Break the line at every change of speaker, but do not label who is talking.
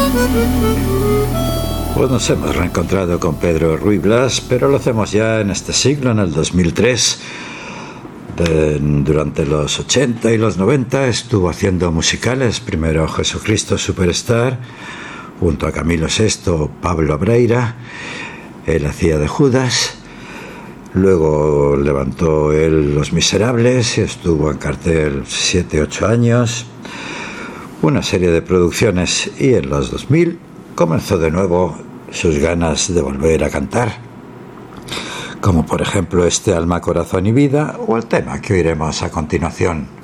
Pues nos hemos reencontrado con Pedro Ruy Blas, pero lo hacemos ya en este siglo, en el 2003. Durante los 80 y los 90 estuvo haciendo musicales, primero Jesucristo Superstar, junto a Camilo VI, Pablo Breira. Él hacía de Judas. Luego levantó él Los Miserables y estuvo en cartel 7-8 años. Una serie de producciones, y en los 2000 comenzó de nuevo sus ganas de volver a cantar, como por ejemplo este Alma, Corazón y Vida, o el tema que oiremos a continuación.